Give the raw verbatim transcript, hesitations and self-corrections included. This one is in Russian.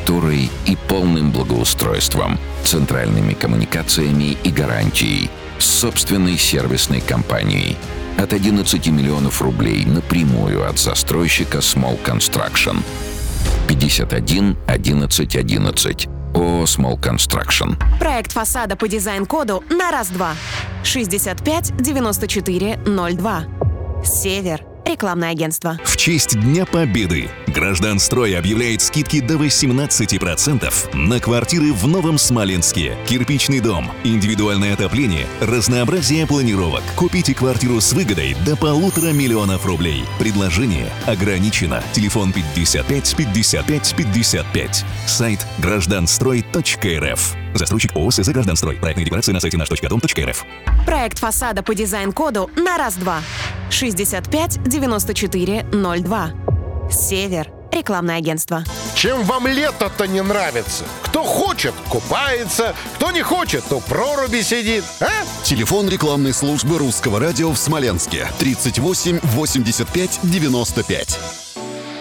архитектурой и полным благоустройством, центральными коммуникациями и гарантией, с собственной сервисной компанией. От одиннадцати миллионов рублей напрямую от застройщика Small Construction. пятьдесят один одиннадцать одиннадцать. ООО Small Construction. Проект фасада по дизайн-коду на раз-два. шестьдесят пять девяносто четыре ноль два. Север. Рекламное агентство. В честь Дня Победы Гражданстрой объявляет скидки до восемнадцати процентов на квартиры в Новом Смоленске. Кирпичный дом, индивидуальное отопление, разнообразие планировок. Купите квартиру с выгодой до полутора миллионов рублей. Предложение ограничено. Телефон пятьдесят пять пятьдесят пять пятьдесят пять. Сайт гражданстрой точка эр эф. Застройщик ООО СЗ «Гражданстрой». Проектная декларация на сайте наш точка дом точка эр эф. Проект фасада по дизайн-коду на раз-два. шестьдесят пять девяносто четыре ноль два. Север. Рекламное агентство. Чем вам лето-то не нравится? Кто хочет, купается, кто не хочет, то в проруби сидит, а? Телефон рекламной службы Русского радио в Смоленске тридцать восемь восемьдесят пять девяносто пять.